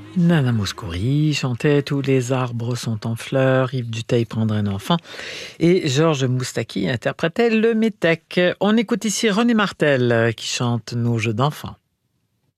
Nana Mouskouri chantait Tous les arbres sont en fleurs, Yves Duteil prendrait un enfant et Georges Moustaki interprétait le métèque. On écoute ici René Martel qui chante Nos jeux d'enfants.